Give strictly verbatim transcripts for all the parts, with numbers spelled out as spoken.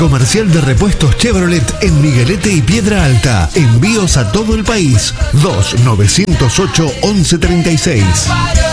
Comercial de repuestos Chevrolet en Miguelete y Piedra Alta. Envíos a todo el país. dos nueve cero ocho, once treinta y seis.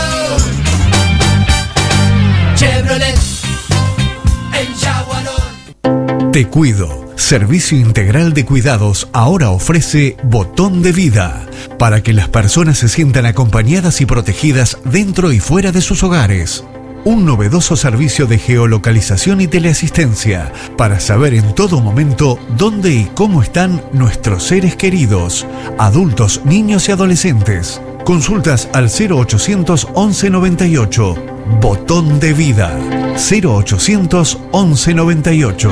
Chevrolet en Yaguarón. Te Cuido. Servicio Integral de Cuidados ahora ofrece Botón de Vida, para que las personas se sientan acompañadas y protegidas dentro y fuera de sus hogares. Un novedoso servicio de geolocalización y teleasistencia para saber en todo momento dónde y cómo están nuestros seres queridos, adultos, niños y adolescentes. Consultas al cero ochocientos, once noventa y ocho. Botón de Vida. cero ochocientos, once noventa y ocho.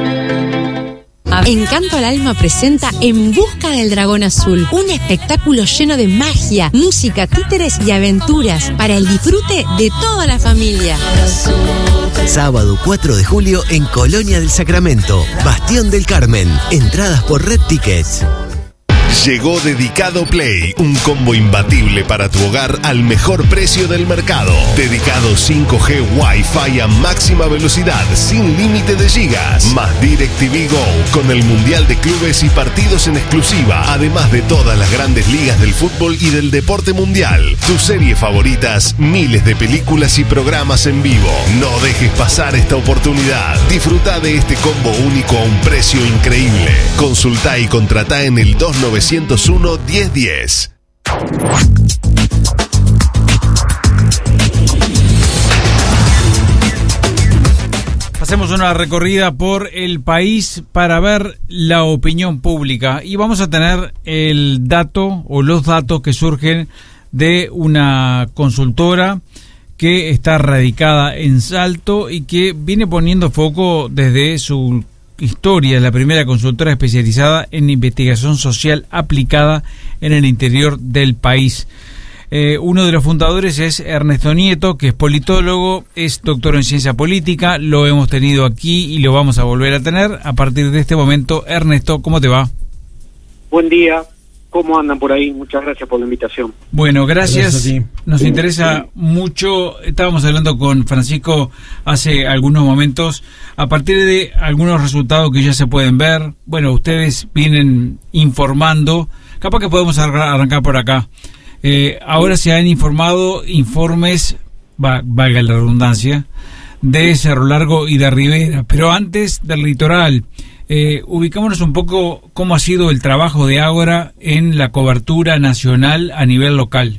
Encanto al Alma presenta En Busca del Dragón Azul, un espectáculo lleno de magia, música, títeres y aventuras para el disfrute de toda la familia. Sábado cuatro de julio en Colonia del Sacramento, Bastión del Carmen. Entradas por Red Tickets. Llegó Dedicado Play, un combo imbatible para tu hogar al mejor precio del mercado. Dedicado cinco G Wi-Fi a máxima velocidad, sin límite de gigas. Más DirecTV Go, con el Mundial de Clubes y partidos en exclusiva, además de todas las grandes ligas del fútbol y del deporte mundial. Tus series favoritas, miles de películas y programas en vivo. No dejes pasar esta oportunidad. Disfruta de este combo único a un precio increíble. Consulta y contrata en el dos nueve cero uno, diez diez. Hacemos una recorrida por el país para ver la opinión pública y vamos a tener el dato o los datos que surgen de una consultora que está radicada en Salto y que viene poniendo foco desde su historia, la primera consultora especializada en investigación social aplicada en el interior del país. Eh, uno de los fundadores es Ernesto Nieto, que es politólogo, es doctor en ciencia política, lo hemos tenido aquí y lo vamos a volver a tener a partir de este momento. Ernesto, ¿cómo te va? Buen día, ¿cómo andan por ahí? Muchas gracias por la invitación. Bueno, gracias, gracias nos sí, interesa sí. mucho, estábamos hablando con Francisco hace algunos momentos, a partir de algunos resultados que ya se pueden ver, bueno, ustedes vienen informando, capaz que podemos arrancar por acá. Eh, ahora se han informado informes, va, valga la redundancia, de Cerro Largo y de Rivera, pero antes del litoral, eh, ubicámonos un poco cómo ha sido el trabajo de Ágora en la cobertura nacional a nivel local.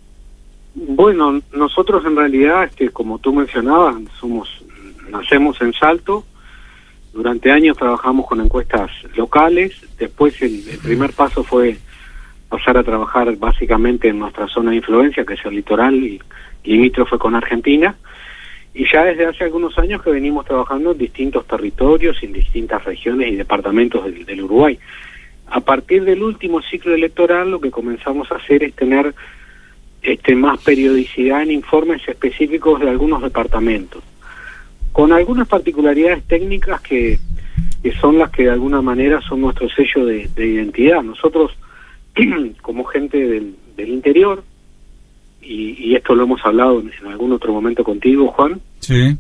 Bueno, nosotros en realidad, este, como tú mencionabas, somos nacemos en Salto, durante años trabajamos con encuestas locales, después el, el primer paso fue pasar a trabajar básicamente en nuestra zona de influencia, que es el litoral y limítrofe con Argentina, y ya desde hace algunos años que venimos trabajando en distintos territorios, en distintas regiones y departamentos del, del Uruguay. A partir del último ciclo electoral, lo que comenzamos a hacer es tener este más periodicidad en informes específicos de algunos departamentos, con algunas particularidades técnicas que, que son las que de alguna manera son nuestro sello de, de identidad. Nosotros, como gente del, del interior, y, y esto lo hemos hablado en, en algún otro momento contigo, Juan, sí.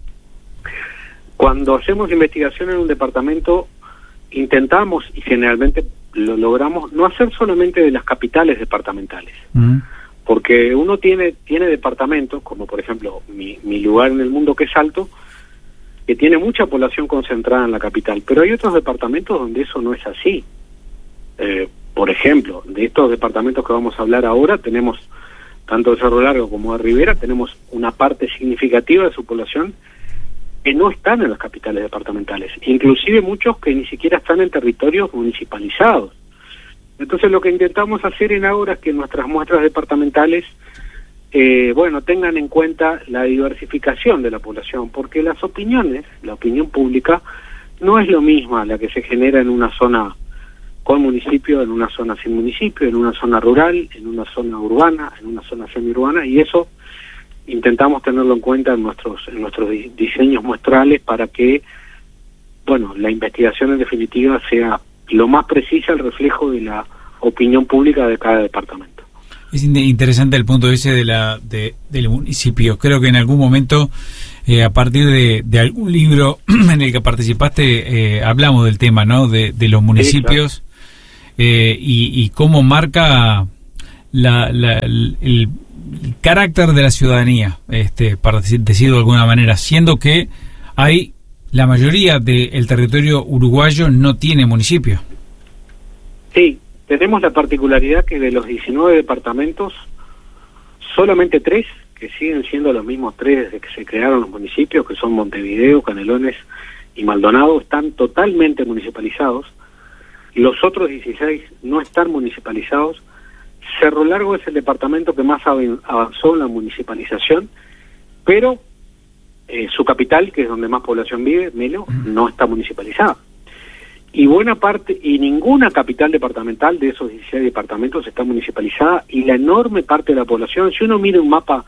Cuando hacemos investigación en un departamento, intentamos, y generalmente lo logramos, no hacer solamente de las capitales departamentales, mm. porque uno tiene tiene departamentos, como por ejemplo mi, mi lugar en el mundo que es Salto, que tiene mucha población concentrada en la capital, pero hay otros departamentos donde eso no es así. Eh, por ejemplo, de estos departamentos que vamos a hablar ahora, tenemos tanto de Cerro Largo como de Rivera, tenemos una parte significativa de su población que no están en las capitales departamentales, inclusive muchos que ni siquiera están en territorios municipalizados. Entonces lo que intentamos hacer en Ágora es que nuestras muestras departamentales eh, bueno, tengan en cuenta la diversificación de la población, porque las opiniones, la opinión pública, no es lo misma la que se genera en una zona con municipio, en una zona sin municipio, en una zona rural, en una zona urbana, en una zona semiurbana, y eso intentamos tenerlo en cuenta en nuestros en nuestros diseños muestrales para que, bueno, la investigación en definitiva sea lo más precisa el reflejo de la opinión pública de cada departamento. Es interesante el punto ese de la de, del municipio. Creo que en algún momento eh, a partir de, de algún libro en el que participaste, eh, hablamos del tema, ¿no? De, de los municipios, sí, claro. eh, y, y cómo marca la, la, el, el carácter de la ciudadanía, este, para decirlo de alguna manera, siendo que hay la mayoría del territorio uruguayo no tiene municipio. Sí, tenemos la particularidad que de los diecinueve departamentos, solamente tres, que siguen siendo los mismos tres desde que se crearon los municipios, que son Montevideo, Canelones y Maldonado, están totalmente municipalizados. Los otros dieciséis no están municipalizados. Cerro Largo es el departamento que más avanzó en la municipalización, pero eh, su capital, que es donde más población vive, Melo, no está municipalizada. Y buena parte, y ninguna capital departamental de esos dieciséis departamentos está municipalizada, y la enorme parte de la población, si uno mira un mapa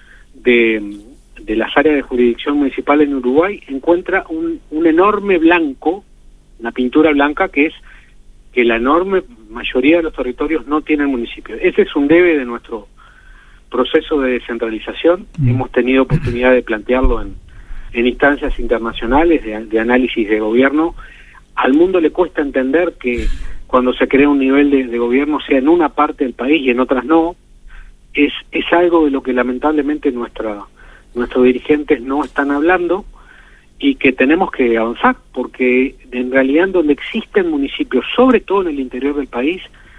de, de las áreas de jurisdicción municipal en Uruguay, encuentra un, un enorme blanco, una pintura blanca, que es que la enorme mayoría de los territorios no tienen municipio. Ese es un debe de nuestro proceso de descentralización. Mm. Hemos tenido oportunidad de plantearlo en, en instancias internacionales de, de análisis de gobierno. Al mundo le cuesta entender que cuando se crea un nivel de, de gobierno sea en una parte del país y en otras no. Es, es algo de lo que lamentablemente nuestra, nuestros dirigentes no están hablando, y que tenemos que avanzar, porque en realidad en donde existen municipios, sobre todo en el interior del país,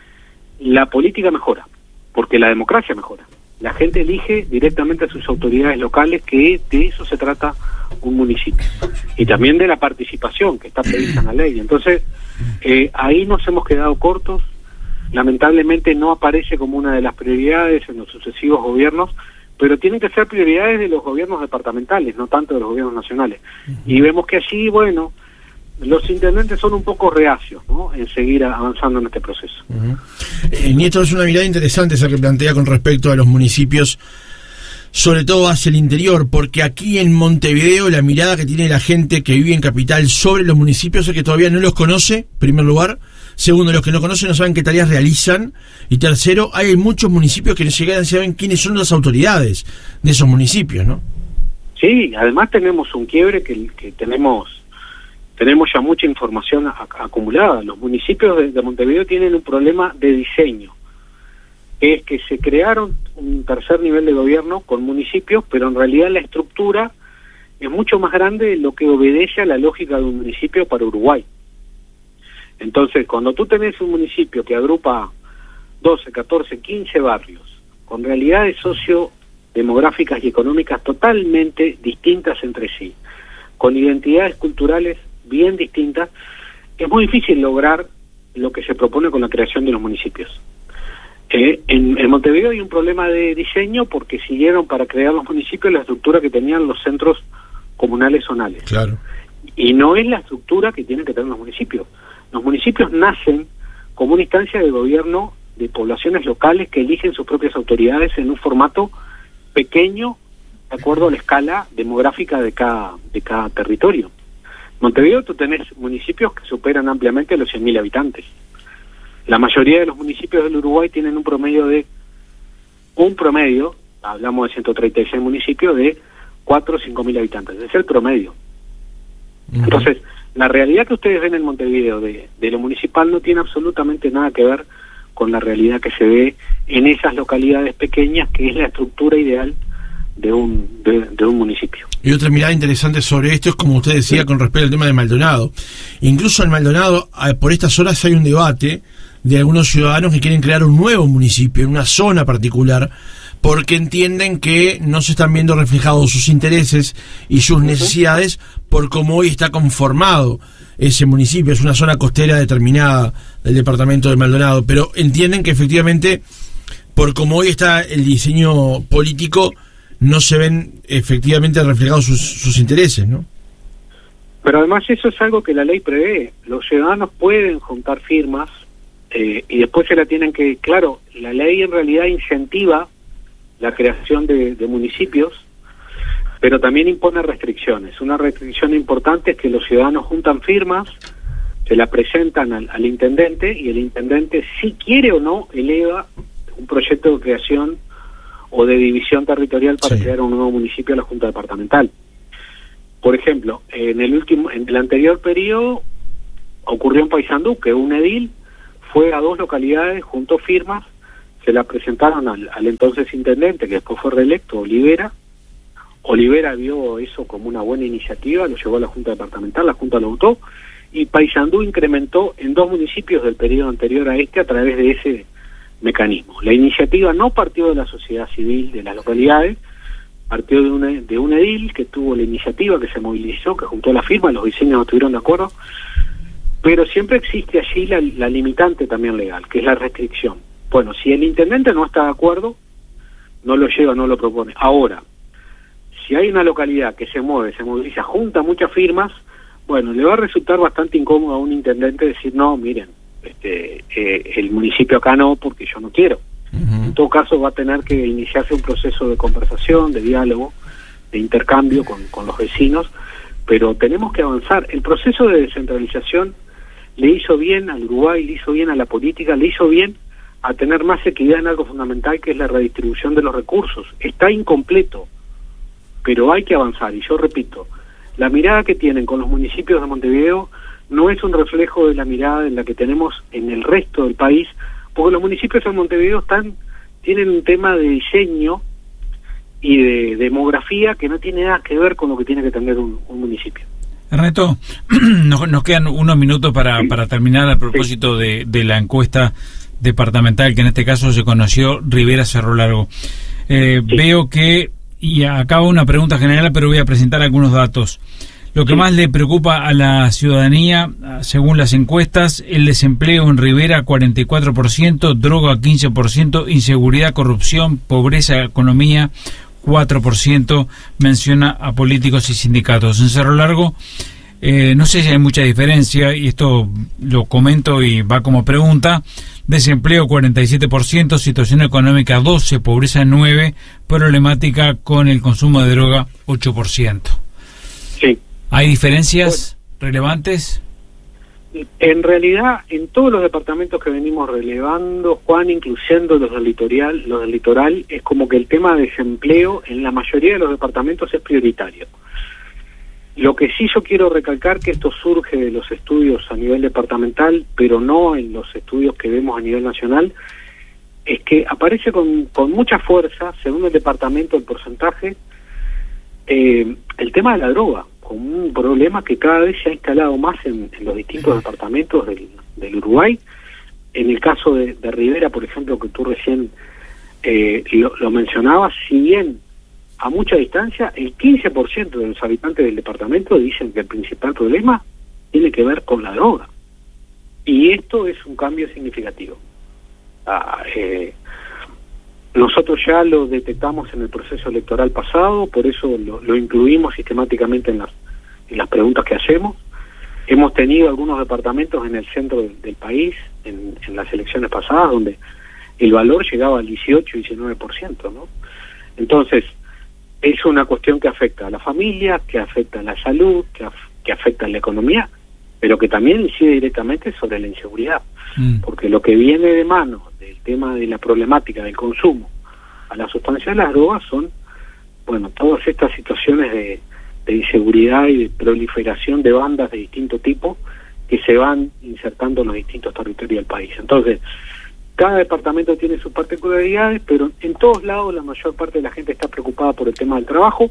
la política mejora, porque la democracia mejora. La gente elige directamente a sus autoridades locales, que de eso se trata un municipio. Y también de la participación, que está prevista en la ley. Entonces, eh, ahí nos hemos quedado cortos. Lamentablemente no aparece como una de las prioridades en los sucesivos gobiernos, pero tienen que ser prioridades de los gobiernos departamentales, no tanto de los gobiernos nacionales. Uh-huh. Y vemos que allí, bueno, los intendentes son un poco reacios, ¿no?, en seguir avanzando en este proceso. Uh-huh. Eh, Nieto, es una mirada interesante esa que plantea con respecto a los municipios, sobre todo hacia el interior, porque aquí en Montevideo la mirada que tiene la gente que vive en Capital sobre los municipios es que todavía no los conoce, en primer lugar. Segundo, los que no conocen no saben qué tareas realizan. Y tercero, hay muchos municipios que ni siquiera saben quiénes son las autoridades de esos municipios, ¿no? Sí, además tenemos un quiebre que, que tenemos tenemos ya mucha información a, a, acumulada. Los municipios de, de Montevideo tienen un problema de diseño, que es que se crearon un tercer nivel de gobierno con municipios, pero en realidad la estructura es mucho más grande de lo que obedece a la lógica de un municipio para Uruguay. Entonces, cuando tú tenés un municipio que agrupa doce, catorce, quince barrios, con realidades sociodemográficas y económicas totalmente distintas entre sí, con identidades culturales bien distintas, es muy difícil lograr lo que se propone con la creación de los municipios. Eh, en, en Montevideo hay un problema de diseño porque siguieron para crear los municipios la estructura que tenían los centros comunales zonales. Claro. Y no es la estructura que tienen que tener los municipios. Los municipios nacen como una instancia de gobierno de poblaciones locales que eligen sus propias autoridades en un formato pequeño, de acuerdo a la escala demográfica de cada, de cada territorio. Montevideo, tú tenés municipios que superan ampliamente los cien mil habitantes. La mayoría de los municipios del Uruguay tienen un promedio de, un promedio, hablamos de ciento treinta y seis municipios, de cuatro o cinco mil habitantes. Ese es el promedio. Uh-huh. Entonces, la realidad que ustedes ven en Montevideo de, de lo municipal no tiene absolutamente nada que ver con la realidad que se ve en esas localidades pequeñas, que es la estructura ideal de un de, de un municipio. Y otra mirada interesante sobre esto es, como usted decía, sí, con respecto al tema de Maldonado. Incluso en Maldonado, por estas horas hay un debate de algunos ciudadanos que quieren crear un nuevo municipio en una zona particular, porque entienden que no se están viendo reflejados sus intereses y sus necesidades por cómo hoy está conformado ese municipio. Es una zona costera determinada del departamento de Maldonado, pero entienden que efectivamente, por cómo hoy está el diseño político, no se ven efectivamente reflejados sus, sus intereses, ¿no? Pero además eso es algo que la ley prevé. Los ciudadanos pueden juntar firmas eh, y después se la tienen que... Claro, la ley en realidad incentiva la creación de, de municipios, pero también impone restricciones. Una restricción importante es que los ciudadanos juntan firmas, se la presentan al, al intendente, y el intendente, si quiere o no, eleva un proyecto de creación o de división territorial para sí. crear un nuevo municipio a la Junta Departamental. Por ejemplo, en el último, en el anterior periodo ocurrió en Paysandú que un edil fue a dos localidades, juntó firmas, se la presentaron al, al entonces intendente, que después fue reelecto, Olivera. Olivera vio eso como una buena iniciativa, lo llevó a la Junta Departamental, la Junta lo votó, y Paysandú incrementó en dos municipios del periodo anterior a este a través de ese mecanismo. La iniciativa no partió de la sociedad civil de las localidades, partió de un, de un edil que tuvo la iniciativa, que se movilizó, que juntó la firma, los diseños no estuvieron de acuerdo, pero siempre existe allí la, la limitante también legal, que es la restricción. Bueno, si el intendente no está de acuerdo, no lo lleva, no lo propone. Ahora, si hay una localidad que se mueve, se moviliza, junta muchas firmas, bueno, le va a resultar bastante incómodo a un intendente decir, no, miren, este, eh, el municipio acá no, porque yo no quiero. Uh-huh. En todo caso va a tener que iniciarse un proceso de conversación, de diálogo, de intercambio con, con los vecinos, pero tenemos que avanzar. El proceso de descentralización le hizo bien al Uruguay, le hizo bien a la política, le hizo bien a tener más equidad en algo fundamental, que es la redistribución de los recursos. Está incompleto, pero hay que avanzar. Y yo repito, la mirada que tienen con los municipios de Montevideo no es un reflejo de la mirada en la que tenemos en el resto del país, porque los municipios de Montevideo están, tienen un tema de diseño y de demografía que no tiene nada que ver con lo que tiene que tener un, un municipio. Ernesto, nos, nos quedan unos minutos para, sí. para terminar a propósito sí. de, de la encuesta departamental, que en este caso se conoció Rivera Cerro Largo. Eh, sí. Veo que, y acabo una pregunta general, pero voy a presentar algunos datos. Lo que sí. más le preocupa a la ciudadanía, según las encuestas, el desempleo en Rivera cuarenta y cuatro por ciento, droga quince por ciento, inseguridad, corrupción, pobreza, economía cuatro por ciento, menciona a políticos y sindicatos. En Cerro Largo, eh, no sé si hay mucha diferencia, y esto lo comento y va como pregunta. Desempleo cuarenta y siete por ciento, situación económica doce por ciento, pobreza nueve por ciento, problemática con el consumo de droga ocho por ciento. Sí. ¿Hay diferencias bueno, relevantes? En realidad, en todos los departamentos que venimos relevando, Juan, incluyendo los del litoral, los del litoral, es como que el tema de desempleo en la mayoría de los departamentos es prioritario. Lo que sí yo quiero recalcar, que esto surge de los estudios a nivel departamental, pero no en los estudios que vemos a nivel nacional, es que aparece con, con mucha fuerza, según el departamento, el porcentaje, eh, el tema de la droga, como un problema que cada vez se ha instalado más en, en los distintos departamentos del, del Uruguay. En el caso de, de Rivera, por ejemplo, que tú recién eh, lo, lo mencionabas, si bien a mucha distancia, el quince por ciento de los habitantes del departamento dicen que el principal problema tiene que ver con la droga. Y esto es un cambio significativo. Ah, eh, nosotros ya lo detectamos en el proceso electoral pasado, por eso lo, lo incluimos sistemáticamente en las, en las preguntas que hacemos. Hemos tenido algunos departamentos en el centro del, del país, en, en las elecciones pasadas, donde el valor llegaba al dieciocho, diecinueve por ciento, ¿no? Entonces, es una cuestión que afecta a la familia, que afecta a la salud, que, af que afecta a la economía, pero que también incide directamente sobre la inseguridad. Mm. Porque lo que viene de mano del tema de la problemática del consumo a la sustancia de las drogas son, bueno, todas estas situaciones de, de inseguridad y de proliferación de bandas de distinto tipo que se van insertando en los distintos territorios del país. Entonces, cada departamento tiene sus particularidades, pero en todos lados la mayor parte de la gente está preocupada por el tema del trabajo.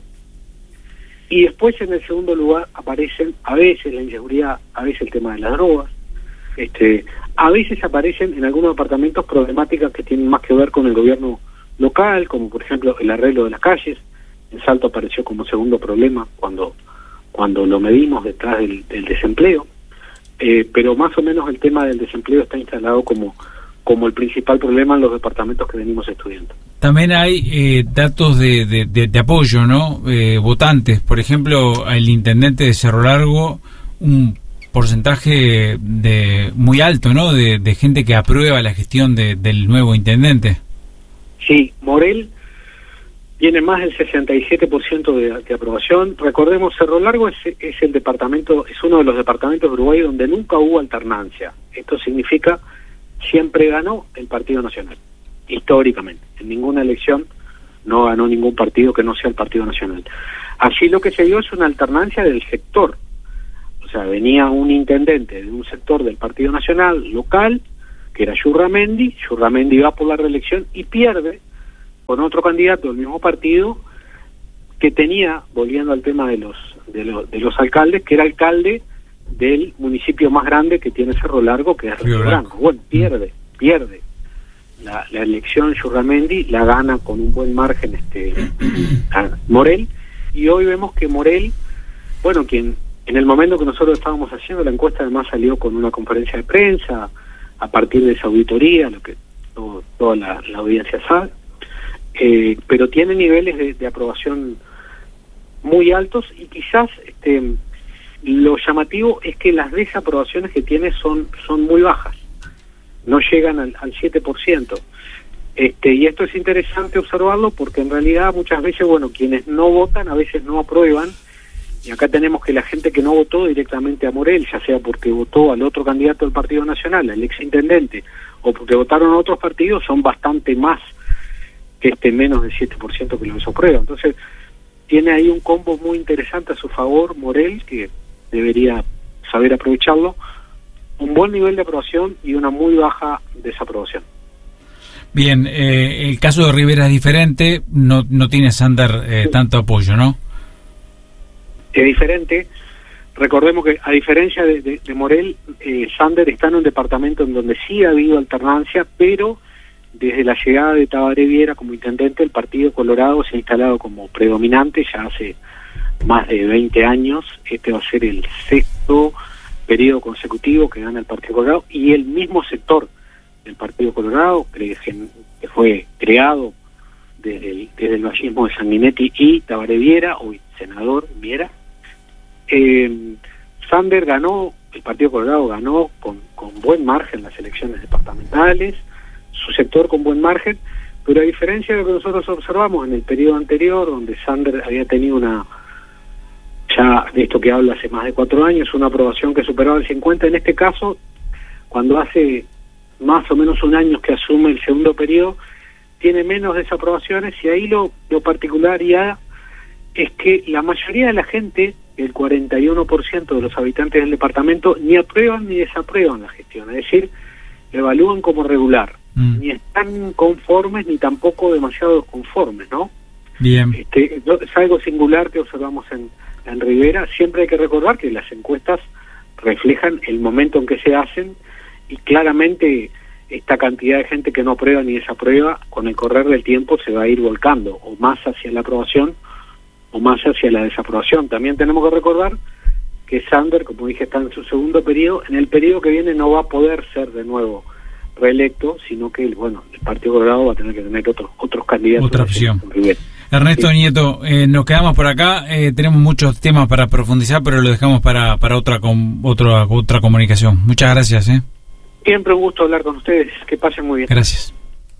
Y después, en el segundo lugar, aparecen a veces la inseguridad, a veces el tema de las drogas. Este, a veces aparecen en algunos departamentos problemáticas que tienen más que ver con el gobierno local, como por ejemplo el arreglo de las calles. En Salto apareció como segundo problema cuando, cuando lo medimos detrás del, del desempleo. Eh, pero más o menos el tema del desempleo está instalado como como el principal problema en los departamentos que venimos estudiando. También hay eh, datos de, de, de, de apoyo, ¿no? Eh, votantes, por ejemplo, el intendente de Cerro Largo, un porcentaje de muy alto, ¿no? De, de gente que aprueba la gestión de, del nuevo intendente. Sí, Morel tiene más del sesenta y siete por ciento de, de aprobación. Recordemos, Cerro Largo es, es el departamento, es uno de los departamentos de Uruguay donde nunca hubo alternancia. Esto significa siempre ganó el Partido Nacional, históricamente. En ninguna elección no ganó ningún partido que no sea el Partido Nacional. allí lo que se dio es una alternancia del sector. O sea, venía un intendente de un sector del Partido Nacional local, que era Yurramendi, Yurramendi va por la reelección y pierde con otro candidato del mismo partido que tenía, volviendo al tema de los de los, de los alcaldes, que era alcalde del municipio más grande que tiene Cerro Largo, que es Río Branco. Bueno, pierde, pierde. La, la elección Yurramendi la gana con un buen margen este Morel, y hoy vemos que Morel, bueno, quien en el momento que nosotros estábamos haciendo la encuesta además salió con una conferencia de prensa a partir de esa auditoría, lo que todo, toda la, la audiencia sabe, eh, pero tiene niveles de, de aprobación muy altos, y quizás este lo llamativo es que las desaprobaciones que tiene son son muy bajas, no llegan al, al siete por ciento. Este, y esto es interesante observarlo porque en realidad muchas veces, bueno, quienes no votan a veces no aprueban, y acá tenemos que la gente que no votó directamente a Morel, ya sea porque votó al otro candidato del Partido Nacional, al exintendente, o porque votaron a otros partidos, son bastante más que este menos del siete por ciento que lo desaprueba. Entonces, tiene ahí un combo muy interesante a su favor Morel, que debería saber aprovecharlo, un buen nivel de aprobación y una muy baja desaprobación. Bien, eh, el caso de Rivera es diferente, no no tiene Sander eh, tanto apoyo, ¿no? Es diferente. Recordemos que a diferencia de, de, de Morel, eh, Sander está en un departamento en donde sí ha habido alternancia, pero desde la llegada de Tabaré Viera como intendente, el Partido Colorado se ha instalado como predominante ya hace más de veinte años. Este va a ser el sexto periodo consecutivo que gana el Partido Colorado, y el mismo sector del Partido Colorado, que, que fue creado desde el, desde el vallismo de Sanguinetti y Tabaré Viera, hoy senador Viera. Eh, Sander ganó, el Partido Colorado ganó con, con buen margen las elecciones departamentales, su sector con buen margen, pero a diferencia de lo que nosotros observamos en el periodo anterior, donde Sander había tenido una, ya de esto que habla hace más de cuatro años, una aprobación que superaba el cincuenta, en este caso, cuando hace más o menos un año que asume el segundo periodo, tiene menos desaprobaciones, y ahí lo, lo particular ya es que la mayoría de la gente, el cuarenta y uno por ciento de los habitantes del departamento, ni aprueban ni desaprueban la gestión, es decir, la evalúan como regular, mm. ni están conformes ni tampoco demasiado conformes, ¿no? Bien. Este, es algo singular que observamos en, en Rivera. Siempre hay que recordar que las encuestas reflejan el momento en que se hacen, y claramente esta cantidad de gente que no aprueba ni desaprueba, con el correr del tiempo se va a ir volcando, o más hacia la aprobación o más hacia la desaprobación. También tenemos que recordar que Sander, como dije, está en su segundo periodo. En el periodo que viene no va a poder ser de nuevo reelecto, sino que bueno, el Partido Colorado va a tener que tener otros otros candidatos. Otra opción. Ernesto sí. Nieto, eh, nos quedamos por acá, eh, tenemos muchos temas para profundizar, pero lo dejamos para para otra com, otra otra comunicación. Muchas gracias. ¿eh? Siempre un gusto hablar con ustedes, que pasen muy bien. Gracias.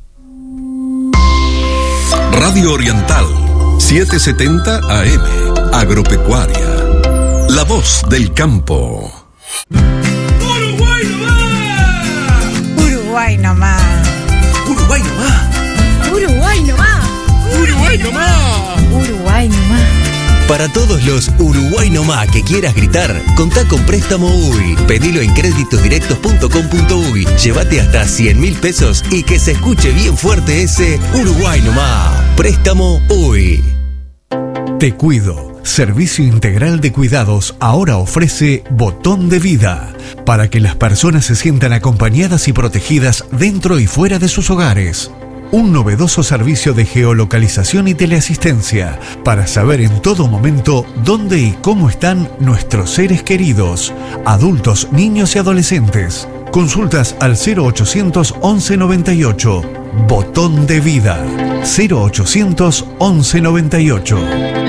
Radio Oriental, setecientos setenta A M, Agropecuaria, la voz del campo. ¡Uruguay nomás! Uruguay nomás. ¡Uruguay nomás! Uruguay nomás. ¡Uruguay nomás! Uruguay nomás. Para todos los Uruguay nomás que quieras gritar, contá con Préstamo U Y. Pedilo en créditos directos punto com punto uy. Llévate hasta cien mil pesos y que se escuche bien fuerte ese Uruguay nomás. Préstamo U Y. Te Cuido, servicio integral de cuidados, ahora ofrece Botón de Vida, para que las personas se sientan acompañadas y protegidas dentro y fuera de sus hogares. Un novedoso servicio de geolocalización y teleasistencia para saber en todo momento dónde y cómo están nuestros seres queridos, adultos, niños y adolescentes. Consultas al cero ochocientos once noventa y ocho. Botón de Vida. cero ochocientos once noventa y ocho.